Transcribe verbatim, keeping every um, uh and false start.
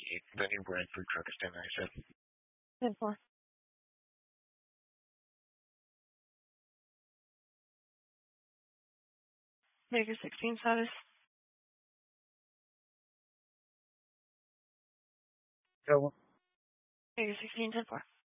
the new Bradford truck is ten ninety-seven. ten four. Baker sixteen status. Go. Baker sixteen ten four.